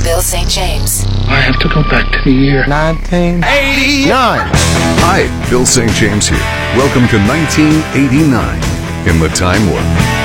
Bill St. James. I have to go back to the year 1989. Hi, Bill St. James here. Welcome to 1989 in the Time Warp.